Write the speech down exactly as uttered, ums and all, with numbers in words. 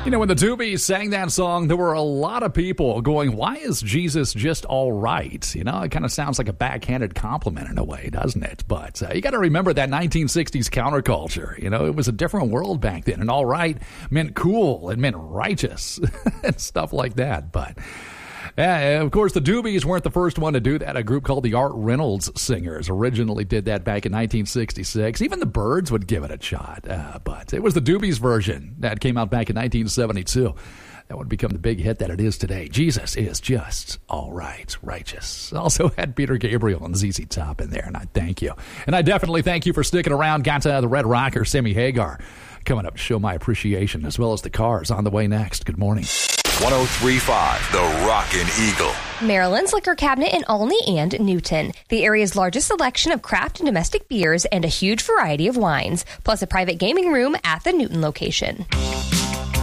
You know, when the Doobies sang that song, there were a lot of people going, why is Jesus just all right? You know, it kind of sounds like a backhanded compliment in a way, doesn't it? But uh, you got to remember that nineteen sixties counterculture. You know, it was a different world back then, and all right meant cool. It meant righteous and stuff like that. But yeah, of course, the Doobies weren't the first one to do that. A group called the Art Reynolds Singers originally did that back in nineteen sixty-six. Even the Byrds would give it a shot. Uh, but it was the Doobies version that came out back in nineteen seventy-two. That would become the big hit that it is today. Jesus is just all right, righteous. Also had Peter Gabriel and Z Z Top in there, and I thank you. And I definitely thank you for sticking around. Got uh, the Red Rocker, Sammy Hagar, coming up to show my appreciation, as well as the Cars on the way next. Good morning. one oh three point five, The Rockin' Eagle. Maryland's Liquor Cabinet in Olney and Newton. The area's largest selection of craft and domestic beers and a huge variety of wines, plus a private gaming room at the Newton location.